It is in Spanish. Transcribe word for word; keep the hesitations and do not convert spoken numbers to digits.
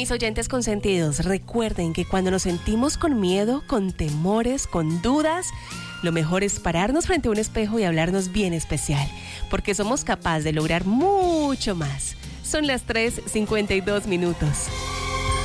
Mis oyentes consentidos, recuerden que cuando nos sentimos con miedo, con temores, con dudas, lo mejor es pararnos frente a un espejo y hablarnos bien especial, porque somos capaces de lograr mucho más. Son las tres cincuenta y dos minutos.